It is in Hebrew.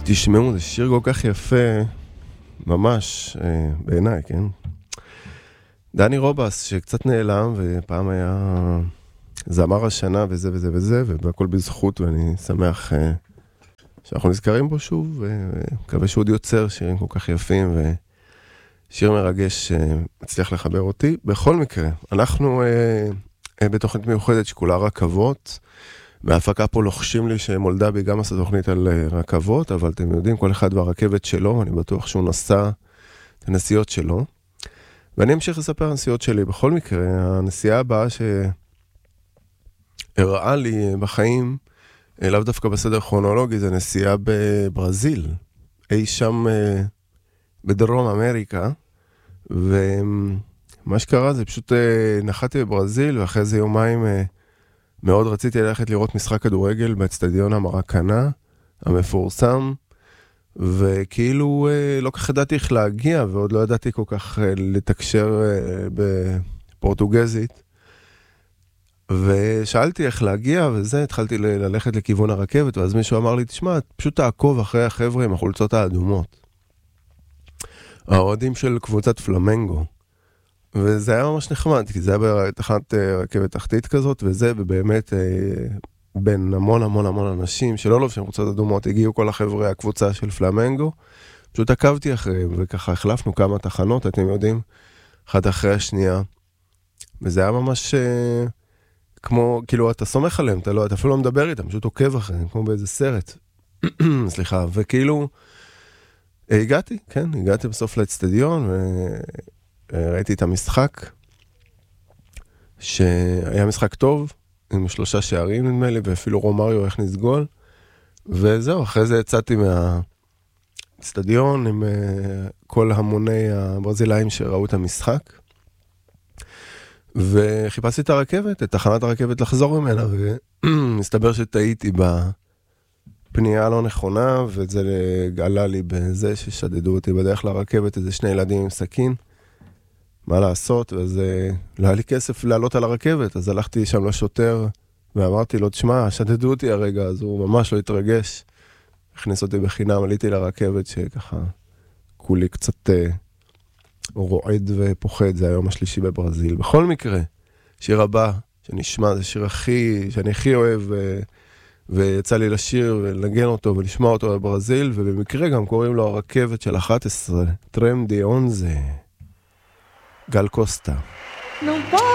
תשמעו, זה שיר כל כך יפה, ממש, בעיניי, כן? דני רובס, שקצת נעלם, ופעם היה זמר השנה וזה וזה וזה, והכל בזכות, ואני שמח שאנחנו נזכרים בו שוב, ומקווה שהוא עוד יוצר שירים כל כך יפים, ושיר מרגש מצליח לחבר אותי. בכל מקרה, אנחנו בתוכנית מיוחדת שכולה רכבות, בהפקה פה לוחשים לי שמולדבי גם עשה תוכנית על רכבות, אבל אתם יודעים, כל אחד והרכבת שלו, אני בטוח שהוא נסע את הנסיעות שלו. ואני אמשיך לספר הנסיעות שלי. בכל מקרה, הנסיעה הבאה שהראה לי בחיים, לאו דווקא בסדר כרונולוגי, זה נסיעה בברזיל, אי שם בדרום אמריקה, ומה שקרה זה פשוט נחתי בברזיל, ואחרי זה יומיים מאוד רציתי ללכת לראות משחק כדורגל באצטדיון המרקנה המפורסם, וכאילו לא כך ידעתי איך להגיע, ועוד לא ידעתי כל כך לתקשר בפורטוגזית, ושאלתי איך להגיע, וזה, התחלתי ללכת לכיוון הרכבת, ואז מישהו אמר לי, תשמע, פשוט תעקוב אחרי החבר'ה עם החולצות האדומות. האוהדים של קבוצת פלמנגו. וזה היה ממש נחמד, כי זה היה בתחנת רכבת תחתית כזאת, וזה, ובאמת בין המון המון המון אנשים, שלא לובשים חולצות אדומות, הגיעו כל החבר'ה, הקבוצה של פלמנגו, פשוט עקבתי אחריהם, וככה החלפנו כמה תחנות, אתם יודעים, אחת אחרי השנייה, וזה היה ממש כמו, כאילו, אתה סומך עליהם, אתה אפילו לא מדבר איתם, פשוט עוקב אחריהם, כמו באיזה סרט. סליחה, וכאילו, הגעתי בסוף לאצטדיון, וראיתי את המשחק, שהיה משחק טוב, עם 3 שערים נדמה לי, ואפילו רומריו הכניס גול, וזהו, אחרי זה יצאתי מהאצטדיון, עם כל המוני הברזילאים שראו את המשחק, וחיפשתי את הרכבת, את תחנת הרכבת לחזור ממנה, ומסתבר שטעיתי בפנייה לא נכונה, וזה עלה לי בזה ששדדו אותי בדרך לרכבת, איזה 2 ילדים עם סכין, מה לעשות, וזה לא היה לי כסף לעלות על הרכבת, אז הלכתי שם לשוטר, ואמרתי לו, תשמע, שדדו אותי הרגע, אז הוא ממש לא התרגש, הכניס אותי בחינם, עליתי לרכבת, שככה כולי קצת רועד ופוחד, זה היום השלישי בברזיל. בכל מקרה, שיר הבא שנשמע, זה שיר שאני הכי אוהב, ויצא לי לשיר ולנגן אותו ולשמוע אותו בברזיל, ובמקרה גם קוראים לו הרכבת של 11, טרם די אונזה, גל קוסטה. Não pode